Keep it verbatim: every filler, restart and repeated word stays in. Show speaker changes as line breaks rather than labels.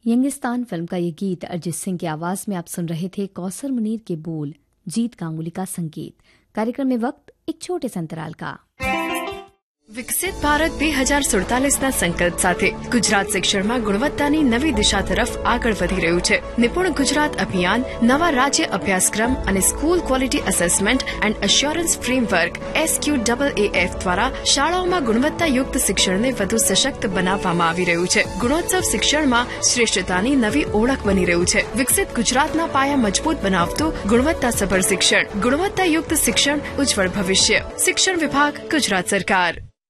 Youngistan film का ये गीत अरिजीत सिंह की आवाज में आप सुन रहे थे। कौसर मुनीर के बोल, जीत गांगुली का संगीत। कार्यक्रम में वक्त एक छोटे से अंतराल का।
વિકસિત ભારત બે હજાર સુડતાલીસના સંકલ્પ સાથે ગુજરાત શિક્ષણમાં ગુણવત્તાની નવી દિશા તરફ આગળ વધી રહ્યું છે। નિપુણ ગુજરાત અભિયાન નવા રાજ્ય અભ્યાસક્રમ અને school quality assessment and assurance framework S Q double A F દ્વારા શાળાઓમાં ગુણવત્તાયુક્ત શિક્ષણને વધુ સશક્ત બનાવવામાં આવી રહ્યું છે। ગુણોત્સવ શિક્ષણમાં શ્રેષ્ઠતાની નવી ઓળખ બની રહ્યું છે। વિકસિત ગુજરાતના પાયા મજબૂત બનાવતું ગુણવત્તાસભર શિક્ષણ, ગુણવત્તાયુક્ત શિક્ષણ, ઉજ્જવળ ભવિષ્ય। શિક્ષણ વિભાગ, ગુજરાત સરકાર।